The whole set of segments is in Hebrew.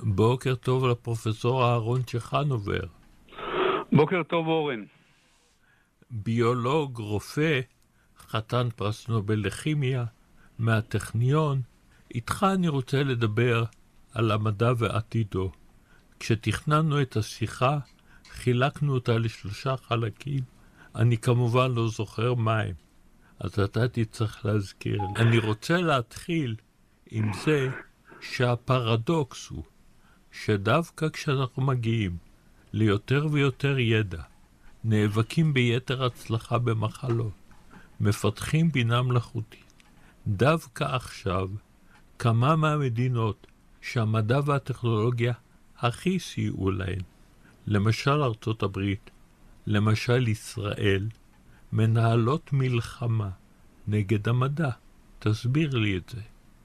בוקר טוב לפרופסור אהרון צ'חנובר. בוקר טוב אורן. ביולוג, רופא, חתן פרס נובל לכימיה מהטכניון. איתך אני רוצה לדבר על המדע ועתידו. כשתכננו את השיחה, חילקנו אותה ל3 חלקים. אני כמובן לא זוכר מהם, אז אתה תצטרך להזכיר לי. אני רוצה להתחיל עם זה שהפרדוקס הוא שדווקא כשאנחנו מגיעים ליותר ויותר ידע, נאבקים ביתר הצלחה במחלות, מפתחים בינה מלאכותית. דווקא עכשיו, כמה מהמדינות שהמדע והטכנולוגיה הכי סייעו להן, למשל ארצות הברית, למשל ישראל, מנהלות מלחמה נגד המדע. תסביר לי את זה.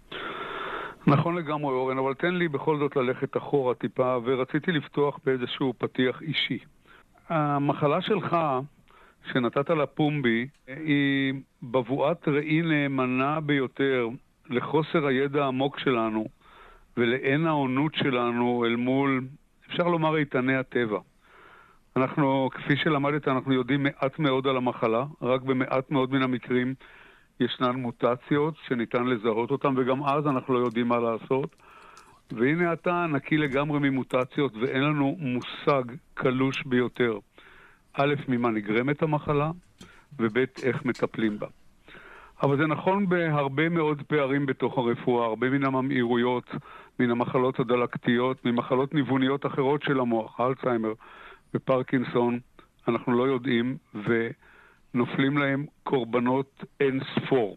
נכון לגמרי אורן, אבל תן לי בכל זאת ללכת אחורה טיפה, ורציתי לפתוח באיזשהו פתיח אישי. המחלה שלך שנתת לפומבי היא בבואת ראי נאמנה ביותר לחוסר הידע העמוק שלנו ולאין העונות שלנו אל מול, אפשר לומר, איתני הטבע. אנחנו, כפי שלמדת, אנחנו יודעים מעט מאוד על המחלה, רק במעט מאוד מן המקרים ישנן מוטציות שניתן לזהות אותן, וגם אז אנחנו לא יודעים מה לעשות. והנה אתה נקי לגמרי ממוטציות, ואין לנו מושג קלוש ביותר. א', ממה נגרמת המחלה, וב', איך מטפלים בה. אבל זה נכון בהרבה מאוד פערים בתוך הרפואה, הרבה מן הממאירויות, מן המחלות הדלקתיות, ממחלות ניווניות אחרות של המוח, אלצהיימר ופרקינסון, אנחנו לא יודעים, ונופלים להם קורבנות אין ספור.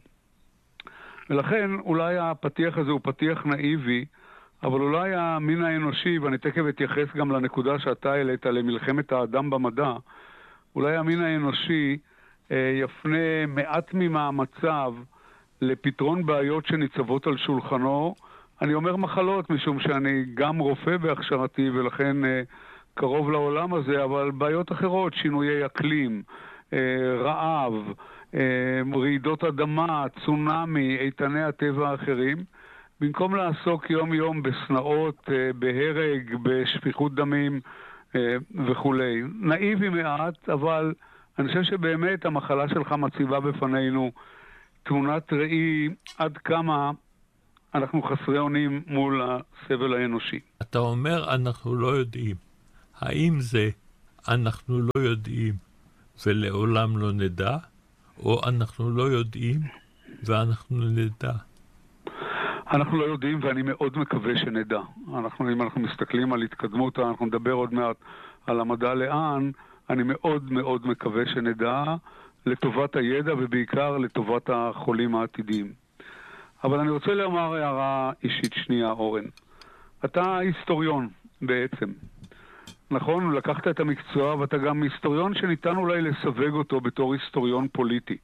ולכן אולי הפתיח הזה הוא פתיח נאיבי, אבל אולי המין האנושי, ואני תכף אתייחס גם לנקודה שאתה העלית למלחמת האדם במדע, אולי המין האנושי יפנה מעט ממאמציו לפתרון בעיות שניצבות על שולחנו. אני אומר מחלות, משום שאני גם רופא בהכשרתי ולכן קרוב לעולם הזה, אבל בעיות אחרות, שינויי אקלים, רעב, רעידות אדמה, צונאמי, איתני הטבע האחרים, במקום לעסוק יום יום בסנאות, בהרג, בשפיכות דמים וכו'. נאיבי מעט, אבל אני חושב שבאמת המחלה שלך מציבה בפנינו תמונת ראי עד כמה אנחנו חסרי אונים מול הסבל האנושי. אתה אומר אנחנו לא יודעים. האם זה אנחנו לא יודעים ולעולם לא נדע, או אנחנו לא יודעים ואנחנו נדע? אנחנו לא יודעים ואני מאוד מקווה שנדע. אם אנחנו מסתכלים על התקדמות, אנחנו נדבר עוד מעט על המדע לאן, אני מאוד מאוד מקווה שנדע לטובת הידע ובעיקר לטובת החולים העתידיים. אבל אני רוצה לומר הערה אישית שנייה, אורן. אתה היסטוריון בעצם. נכון, לקחת את המקצוע ואתה גם היסטוריון שניתן אולי לסווג אותו בתור היסטוריון פוליטי.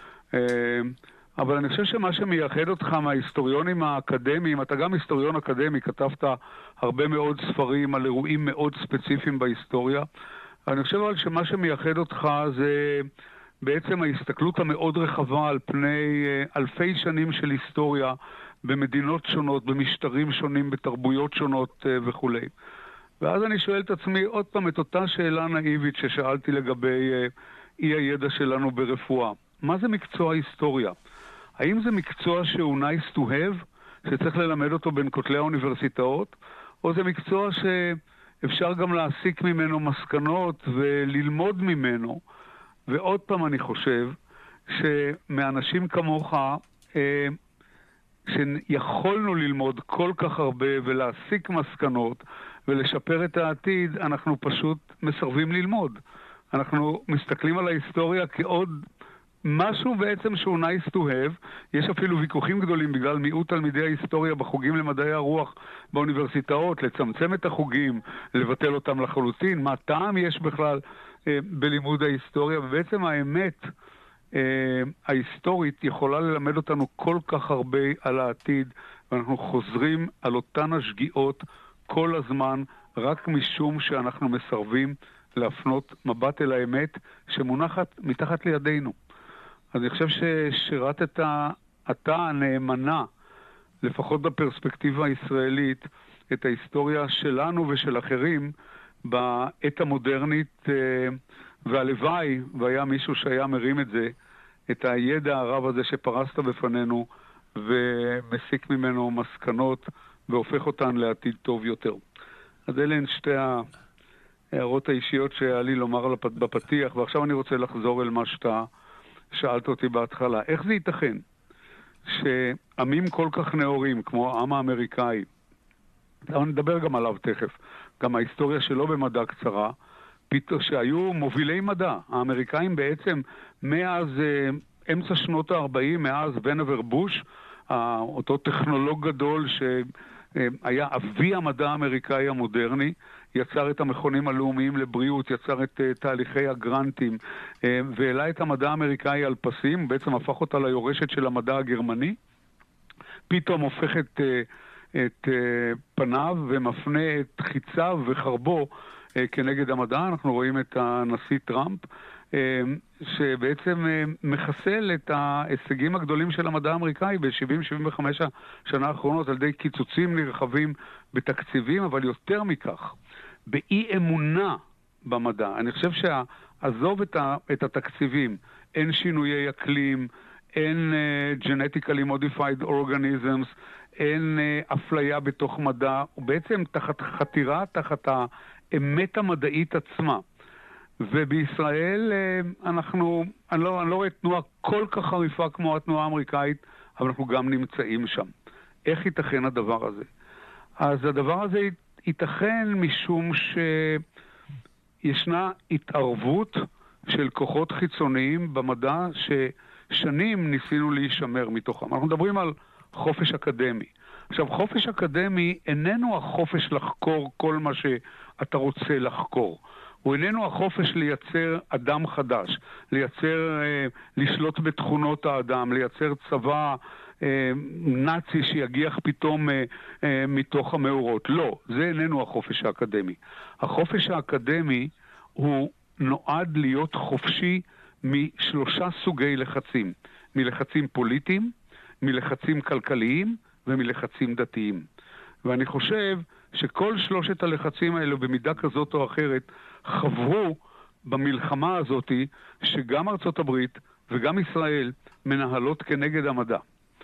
אבל אני חושב שמה שמייחד אותך מההיסטוריונים האקדמיים, אתה גם היסטוריון אקדמי, כתבת הרבה מאוד ספרים על אירועים מאוד ספציפיים בהיסטוריה. אני חושב אבל שמה שמייחד אותך זה בעצם ההסתכלות המאוד רחבה על פני אלפי שנים של היסטוריה במדינות שונות, במשטרים שונים, בתרבויות שונות וכו'. ואז אני שואל את עצמי עוד פעם את אותה שאלה נאיבית ששאלתי לגבי אי הידע שלנו ברפואה. מה זה מקצוע היסטוריה? האם זה מקצוע שהוא nice to have, שצריך ללמד אותו בין כותלי האוניברסיטאות, או זה מקצוע שאפשר גם להסיק ממנו מסקנות וללמוד ממנו? ועוד פעם אני חושב שמאנשים כמוך, שיכולנו ללמוד כל כך הרבה ולהסיק מסקנות ולשפר את העתיד, אנחנו פשוט מסרבים ללמוד. אנחנו מסתכלים על ההיסטוריה כעוד משהו בעצם שהוא nice to have. יש אפילו ויכוחים גדולים בגלל מיעוט תלמידי ההיסטוריה בחוגים למדעי הרוח באוניברסיטאות, לצמצם את החוגים, לבטל אותם לחלוטין. מה טעם יש בכלל בלימוד ההיסטוריה? ובעצם האמת ההיסטורית יכולה ללמד אותנו כל כך הרבה על העתיד, ואנחנו חוזרים על אותן השגיאות כל הזמן, רק משום שאנחנו מסרבים להפנות מבט אל האמת שמונחת מתחת לידינו. אז אני חושב ששירתת אתה הנאמנה, לפחות בפרספקטיבה הישראלית, את ההיסטוריה שלנו ושל אחרים בעת המודרנית, והלוואי, והיה מישהו שהיה מרים את זה, את הידע הרב הזה שפרסת בפנינו, ומסיק ממנו מסקנות, והופך אותן לעתיד טוב יותר. אז אלה הן שתי ההערות האישיות שהיה לי לומר בפתיח, ועכשיו אני רוצה לחזור אל מה שאתה שאלת אותי בהתחלה. איך זה ייתכן שעמים כל כך נאורים, כמו העם האמריקאי, אני נדבר גם עליו תכף, גם ההיסטוריה שלו במדע קצרה, שהיו מובילי מדע. האמריקאים בעצם מאז אמצע שנות ה-40, מאז ונובר בוש, אותו טכנולוג גדול שהיה אבי המדע האמריקאי המודרני, יצר את המכונים הלאומיים לבריאות, יצר את תהליכי הגרנטים, והעלה את המדע האמריקאי על פסים, בעצם הפך אותה ליורשת של המדע הגרמני, פתאום הופך את פניו ומפנה את חיציו וחרבו כנגד המדע. אנחנו רואים את הנשיא טראמפ, שבעצם מחסל את ההישגים הגדולים של המדע האמריקאי ב-70-75 השנה האחרונות על ידי קיצוצים נרחבים בתקציבים, אבל יותר מכך, באי אמונה במדע. אני חושב שעזוב את התקציבים, אין שינויי אקלים, אין genetically modified organisms, אין אפליה בתוך מדע, ובעצם תחת חתירה, תחת האמת המדעית עצמה. ובישראל אני לא רואה תנועה כל כך חריפה כמו התנועה האמריקאית, אבל אנחנו גם נמצאים שם. איך ייתכן הדבר הזה? אז הדבר הזה ייתכן משום שישנה התערבות של כוחות חיצוניים במדע ששנים ניסינו להישמר מתוכם. אנחנו מדברים על חופש אקדמי. עכשיו, חופש אקדמי איננו החופש לחקור כל מה שאתה רוצה לחקור. הוא איננו החופש לייצר אדם חדש, לשלוט בתכונות האדם, לייצר צבא נאצי שיגיח פתאום מתוך המאורות. לא, זה איננו החופש האקדמי. החופש האקדמי הוא נועד להיות חופשי משלושה סוגי לחצים. מלחצים פוליטיים, מלחצים כלכליים ומלחצים דתיים. ואני חושב שכל שלושת הלחצים האלו במידה כזאת או אחרת חברו במלחמה הזאת שגם ארצות הברית וגם ישראל מנהלות כנגד המדע.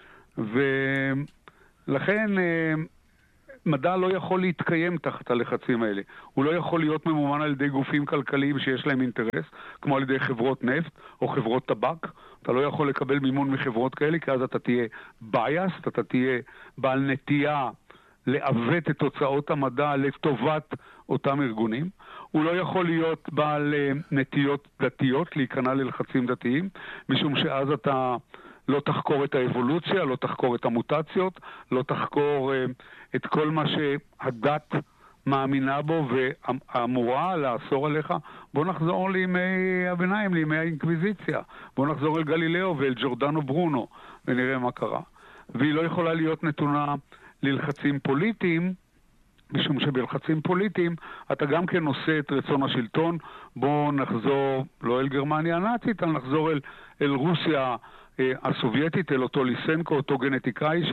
ולכן מדע לא יכול להתקיים תחת הלחצים האלה. הוא לא יכול להיות ממומן על ידי גופים כלכליים שיש להם אינטרס, כמו על ידי חברות נפט או חברות טבק. אתה לא יכול לקבל מימון מחברות כאלה, כי אז אתה תהיה בייס, אתה תהיה בעל נטייה לעוות את תוצאות המדע לטובת אותם ארגונים. הוא לא יכול להיות בעל נטיות דתיות, להיכנע ללחצים דתיים, משום שאז אתה לא תחקור את האבולוציה, לא תחקור את המוטציות, לא תחקור את כל מה שהדת מאמינה בו ואמורה לאסור עליך. בוא נחזור לימי הביניים, לימי האינקוויזיציה. בוא נחזור אל גלילאו ואל ג'ורדנו ברונו ונראה מה קרה. והיא לא יכולה להיות נתונה ללחצים פוליטיים, משום שבלחצים פוליטיים אתה גם כן עושה את רצון השלטון. בוא נחזור לא אל גרמניה הנאצית, אלא נחזור אל רוסיה הסובייטית, אל אותו ליסנקו, אותו גנטיקאי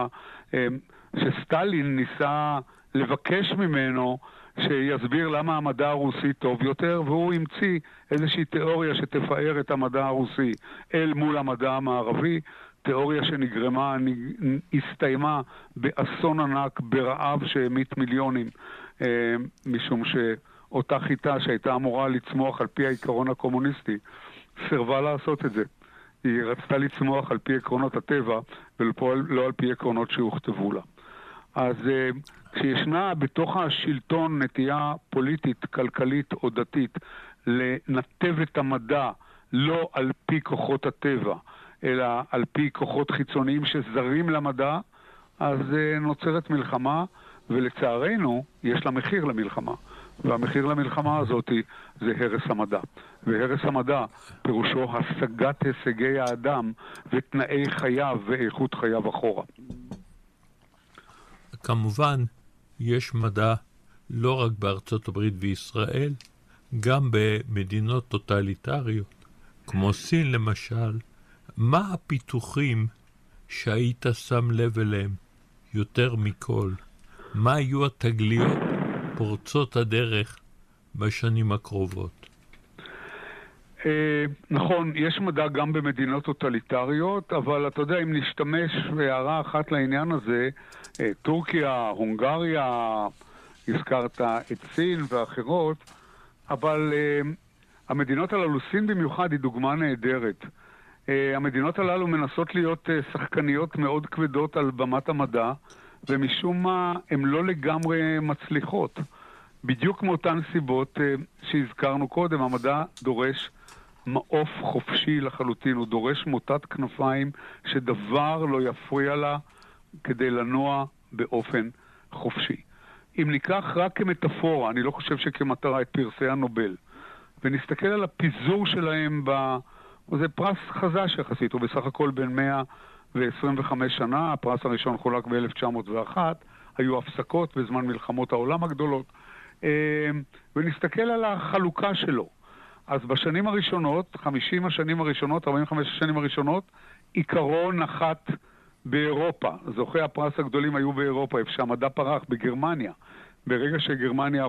שסטלין ניסה לבקש ממנו שיסביר למה המדע הרוסי טוב יותר, והוא המציא איזושהי תיאוריה שתפאר את המדע הרוסי אל מול המדע המערבי, תיאוריה שנגרמה, הסתיימה באסון ענק, ברעב שהמית מיליונים, משום שאותה חיטה שהייתה אמורה לצמוח על פי העיקרון הקומוניסטי, סירבה לעשות את זה. היא רצתה לצמוח על פי עקרונות הטבע, ולא על פי עקרונות שהוכתבו לה. אז כשישנה בתוך השלטון נטייה פוליטית, כלכלית או דתית, לנתב את המדע לא על פי כוחות הטבע, אלא על פי כוחות חיצוניים שזרים למדע, אז נוצרת מלחמה, ולצערנו יש לה מחיר למלחמה. והמחיר למלחמה הזאת זה הרס המדע. והרס המדע פירושו השגת הישגי האדם ותנאי חייו ואיכות חייו אחורה. כמובן, יש מדע לא רק בארצות הברית וישראל, גם במדינות טוטליטריות, כמו סין למשל. מה הפיתוחים שהיית שם לב אליהם יותר מכל מה יהיו התגליות פורצות הדרך בשנים הקרובות? נכון, יש מדע גם במדינות טוטליטריות, אבל אתה יודע, אם נשתמש בהערה אחת לעניין הזה, טורקיה, הונגריה, הזכרת את סין ואחרות, אבל המדינות הללו, סין במיוחד, היא דוגמה נהדרת. המדינות הללו מנסות להיות שחקניות מאוד כבדות על במת המדע, ומשום מה הן לא לגמרי מצליחות. בדיוק מאותן סיבות שהזכרנו קודם, המדע דורש מעוף חופשי לחלוטין, הוא דורש מוטת כנפיים שדבר לא יפריע לה כדי לנוע באופן חופשי. אם ניקח רק כמטאפורה, אני לא חושב שכמטרה, את פרסי הנובל, ונסתכל על הפיזור שלהם זה פרס חזש יחסית, הוא בסך הכל בין 125 שנה, הפרס הראשון חולק ב-1901, היו הפסקות בזמן מלחמות העולם הגדולות, ונסתכל על החלוקה שלו. אז בשנים הראשונות, 50 השנים הראשונות, 45 השנים הראשונות, עיקרון נחת באירופה. זוכי הפרס הגדולים היו באירופה, איפה שהמדע פרח בגרמניה. ברגע שגרמניה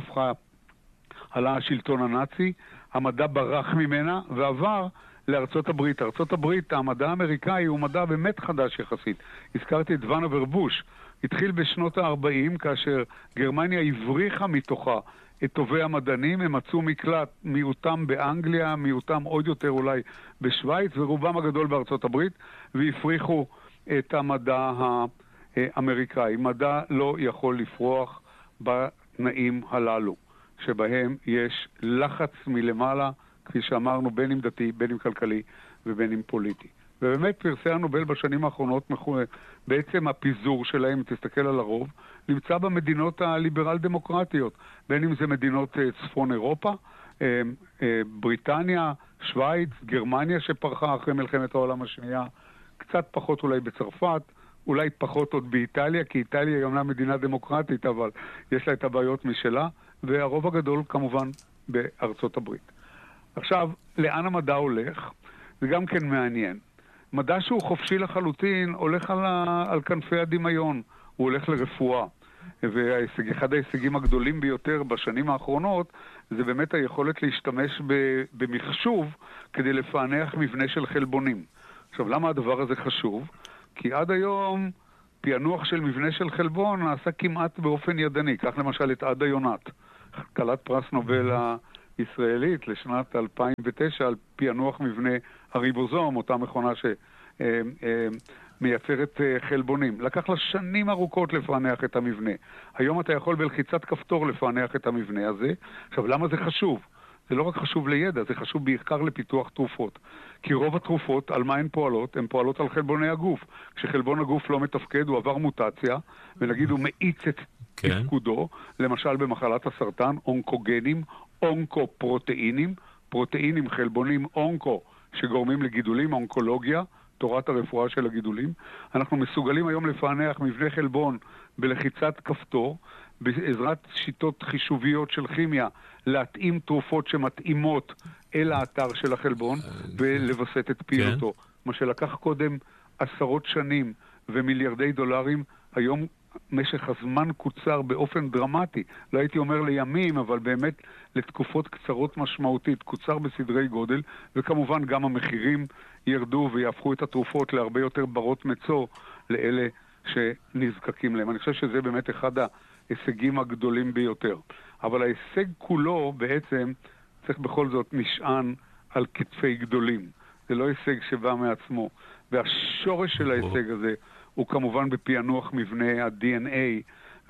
עלה השלטון הנאצי, המדע ברח ממנה ועבר לארצות הברית. ארצות הברית, המדע האמריקאי הוא מדע באמת חדש יחסית. הזכרתי את ואנובר בוש. התחיל בשנות ה-40, כאשר גרמניה הבריחה מתוכה את טובי המדענים, הם מצאו מקלט, מיעוטם באנגליה, מיעוטם עוד יותר אולי בשוויץ, ורובם הגדול בארצות הברית, והפריחו את המדע האמריקאי. מדע לא יכול לפרוח בתנאים הללו, שבהם יש לחץ מלמעלה, כפי שאמרנו, בין אם דתי, בין אם כלכלי ובין אם פוליטי. ובאמת פרסי הנובל בשנים האחרונות, בעצם הפיזור שלהם, תסתכל על הרוב, נמצא במדינות הליברל-דמוקרטיות, בין אם זה מדינות צפון אירופה, בריטניה, שוויץ, גרמניה שפרחה אחרי מלחמת העולם השנייה, קצת פחות אולי בצרפת, אולי פחות עוד באיטליה, כי איטליה היא אומנם מדינה דמוקרטית, אבל יש לה את הבעיות משלה, והרוב הגדול כמובן בארצות הברית. עכשיו, לאן המדע הולך? זה גם כן מעניין. מדע שהוא חופשי לחלוטין הולך על כנפי הדמיון, הוא הולך לרפואה. ואחד ההישגים הגדולים ביותר בשנים האחרונות זה באמת היכולת להשתמש במחשוב כדי לפענח מבנה של חלבונים. עכשיו, למה הדבר הזה חשוב? כי עד היום פענוח של מבנה של חלבון נעשה כמעט באופן ידני. כך למשל את עדה יונת, כלת פרס נובל הישראלית לשנת 2009 על פענוח מבנה הריבוזום, אותה מכונה שמייצרת חלבונים. לקח לה שנים ארוכות לפענח את המבנה. היום אתה יכול בלחיצת כפתור לפענח את המבנה הזה. עכשיו, למה זה חשוב? זה לא רק חשוב לידע, זה חשוב בעיקר לפיתוח תרופות. כי רוב התרופות, על מה הן פועלות? הן פועלות על חלבוני הגוף. כשחלבון הגוף לא מתפקד, הוא עבר מוטציה, ונגיד הוא מאיץ את תפקודו, למשל במחלת הסרטן, אונקוגנים, אונקופרוטאינים, פרוטאינים, חלבונים אונקו, שגורמים לגידולים, אונקולוגיה, תורת הרפואה של הגידולים. אנחנו מסוגלים היום לפענח מבנה חלבון בלחיצת כפתור, בעזרת שיטות חישוביות של כימיה, להתאים תרופות שמתאימות אל האתר של החלבון ולבסט את פעילותו. מה שלקח קודם עשרות שנים ומיליארדי דולרים, היום משך הזמן קוצר באופן דרמטי. לא הייתי אומר לימים, אבל באמת לתקופות קצרות משמעותית, קוצר בסדרי גודל, וכמובן גם המחירים ירדו ויהפכו את התרופות להרבה יותר ברות מצוא לאלה שנזקקים להם. אני חושב שזה באמת אחד ההישגים הגדולים ביותר. אבל ההישג כולו בעצם צריך בכל זאת נשען על כתפי גדולים. זה לא הישג שבא מעצמו. והשורש של ההישג הזה הוא כמובן בפענוח מבנה ה-DNA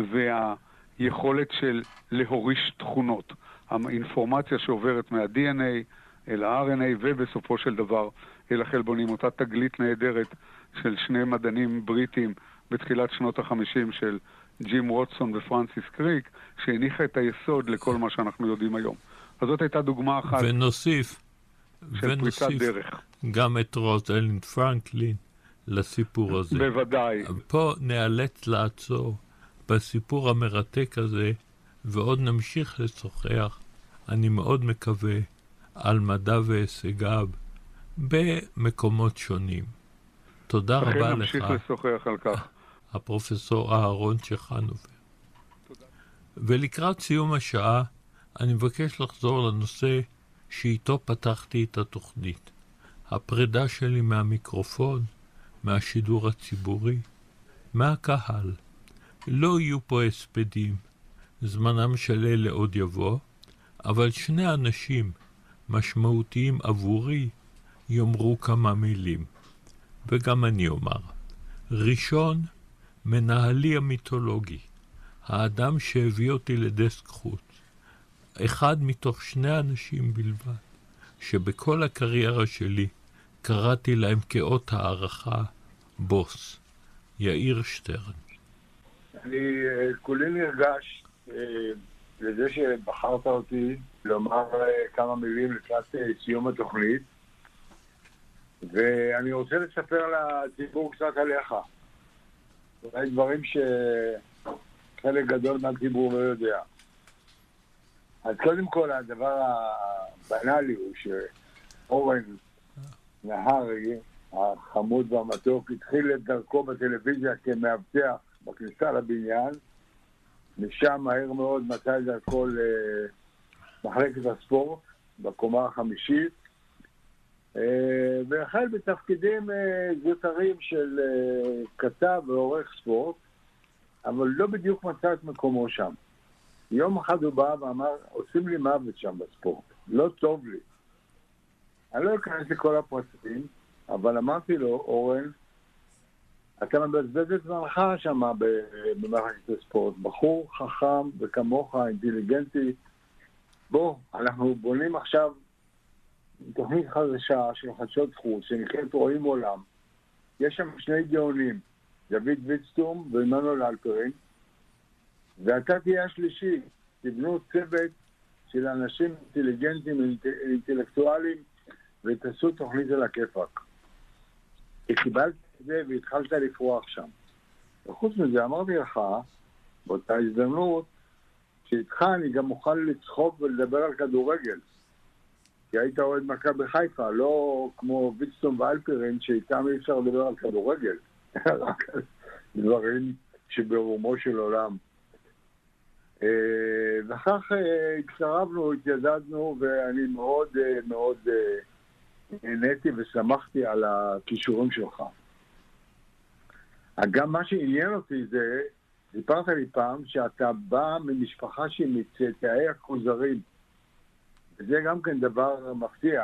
והיכולת של להוריש תכונות. האינפורמציה שעוברת מה-DNA אל ה-RNA ובסופו של דבר אל החלבונים. אותה תגלית נהדרת של שני מדענים בריטים בתחילת שנות ה-50 של ג'ים ווטסון ופרנסיס קריק, שהניחה את היסוד לכל מה שאנחנו יודעים היום. אז זאת הייתה דוגמה אחת ונוסיף דרך. גם את רוזליnd פרנקלין לסיפור הזה. בוודאי. פה נאלץ לעצור בסיפור המרתק הזה, ועוד נמשיך לשוחח, אני מאוד מקווה, על מדע והישגיו במקומות שונים. תודה רבה לך. נמשיך לשוחח על כך. הפרופסור אהרון צ'חנובר. ולקראת סיום השעה, אני מבקש לחזור לנושא שאיתו פתחתי את התוכנית. הפרידה שלי מהמיקרופון, מהשידור הציבורי, מהקהל. לא יהיו פה הספדים, זמנם של אלה עוד יבוא, אבל שני אנשים משמעותיים עבורי יאמרו כמה מילים. וגם אני אומר. ראשון, מנהלי המיתולוגי, האדם שהביא אותי לדסק חוץ. אחד מתוך שני אנשים בלבד, שבכל הקריירה שלי קראתי להם כאות הערכה בוס, יאיר שטרן. אני כולי נרגש לזה שבחרת אותי לומר כמה מילים לקראת סיום התוכנית, ואני רוצה לספר לציבור קצת עליך. אולי דברים שחלק גדול מהציבור לא יודע. אז קודם כל, הדבר הבנאלי הוא שאורן נהרי, החמוד והמתוק, התחיל את דרכו בטלוויזיה כמאבטח בכניסה לבניין. משם מהר מאוד מצא את דרכו למחלקת הספורט, בקומה החמישית, והחל בתפקידים זוטרים של כתב ועורך ספורט, אבל לא בדיוק מצא את מקומו שם. יום אחד הוא בא ואמר, עושים לי מוות שם בספורט, לא טוב לי. אני לא אכנס לכל הפרטים, אבל אמרתי לו, אורן, אתה מבזבז את זמנך שם במערכת הספורט, בחור חכם וכמוך, אינטליגנטי. בוא, אנחנו בונים עכשיו תוכנית חדשה של חדשות חוץ, שנקראת רואים עולם. יש שם שני גאונים, דוד ויצטום ועמנואל הלפרין, ואתה תהיה השלישי. תבנו צוות של אנשים אינטליגנטים, אינטלקטואלים, ותעשו תוכנית על הכיפק. קיבלת את זה והתחלת לפרוח שם. וחוץ מזה אמרתי לך, באותה הזדמנות, שאיתך אני גם מוכן לצחוק ולדבר על כדורגל. כי היית אוהד מכבי בחיפה, לא כמו ויצטום ואלפרין, שאיתם אי אפשר לדבר על כדורגל. רק על דברים שברומו של עולם. וכך התקרבנו, התיידדנו, ואני מאוד מאוד נהניתי ושמחתי על הכישורים שלך. גם מה שעניין אותי זה, סיפרת לי פעם שאתה בא ממשפחה שהיא מצאצאי הכוזרים. וזה גם כן דבר מפתיע.